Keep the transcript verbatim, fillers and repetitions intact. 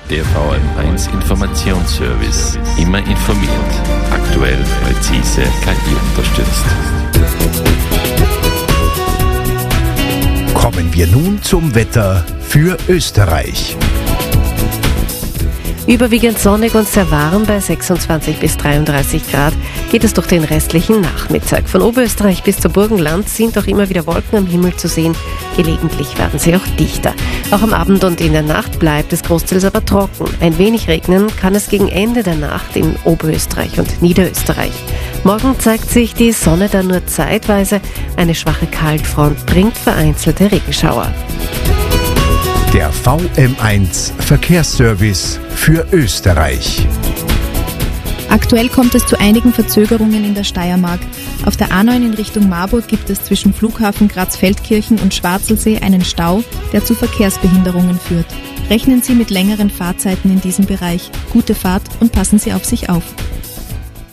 Der V M eins Informationsservice. Immer informiert. Aktuell, präzise, K I unterstützt. Kommen wir nun zum Wetter für Österreich. Überwiegend sonnig und sehr warm bei sechsundzwanzig bis dreiunddreißig Grad geht es durch den restlichen Nachmittag. Von Oberösterreich bis zum Burgenland sind auch immer wieder Wolken am Himmel zu sehen. Gelegentlich werden sie auch dichter. Auch am Abend und in der Nacht bleibt es großteils aber trocken. Ein wenig regnen kann es gegen Ende der Nacht in Oberösterreich und Niederösterreich. Morgen zeigt sich die Sonne dann nur zeitweise. Eine schwache Kaltfront bringt vereinzelte Regenschauer. Der V M eins Verkehrsservice für Österreich. Aktuell kommt es zu einigen Verzögerungen in der Steiermark. Auf der A neun in Richtung Marburg gibt es zwischen Flughafen Graz-Feldkirchen und Schwarzelsee einen Stau, der zu Verkehrsbehinderungen führt. Rechnen Sie mit längeren Fahrzeiten in diesem Bereich. Gute Fahrt und passen Sie auf sich auf.